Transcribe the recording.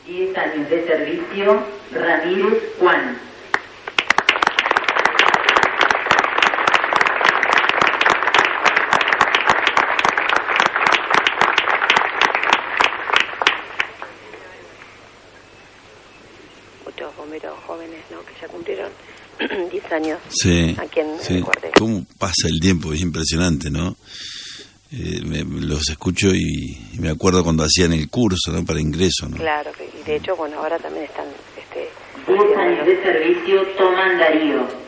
10 años de servicio, Ramírez Juan. Muchos bomberos jóvenes, ¿no?, que ya cumplieron 10 años aquí en el cuartel. ¿Cómo pasa el tiempo? Es impresionante, ¿no? Los escucho y me acuerdo cuando hacían el curso, ¿no?, para ingreso, ¿no? Claro, y de hecho, bueno, ahora también están 10 años de servicio, Tomás Darío.